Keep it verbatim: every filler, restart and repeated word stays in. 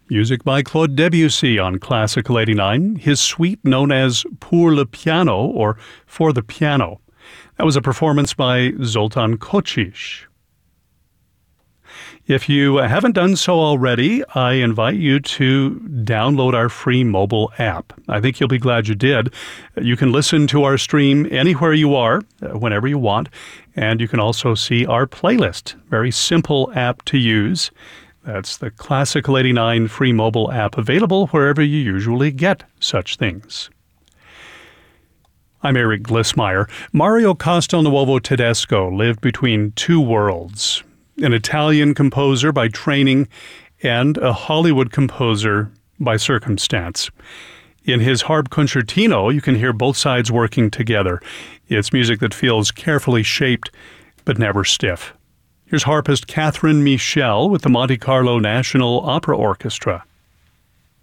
Music by Claude Debussy on Classical eighty-nine, his suite known as Pour le Piano, or For the Piano. That was a performance by Zoltan Kocsis. If you haven't done so already, I invite you to download our free mobile app. I think you'll be glad you did. You can listen to our stream anywhere you are, whenever you want, and you can also see our playlist. Very simple app to use. That's the Classical eighty-nine free mobile app, available wherever you usually get such things. I'm Eric Glissmeyer. Mario Castelnuovo Tedesco lived between two worlds, an Italian composer by training and a Hollywood composer by circumstance. In his harp concertino, you can hear both sides working together. It's music that feels carefully shaped but never stiff. Here's harpist Catherine Michel with the Monte Carlo National Opera Orchestra.